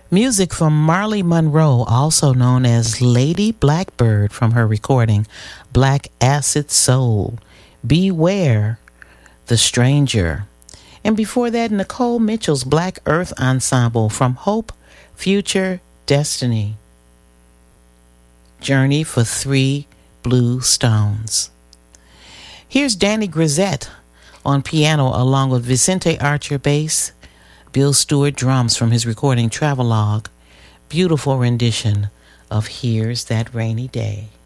Music from Marley Monroe, also known as Lady Blackbird, from her recording Black Acid Soul, Beware the Stranger. And before that, Nicole Mitchell's Black Earth Ensemble from Hope, Future, Destiny. Journey for Three Blue Stones. Here's Danny Grisette on piano along with Vicente Archer bass, Bill Stewart drums from his recording Travelogue. Beautiful rendition of Here's That Rainy Day.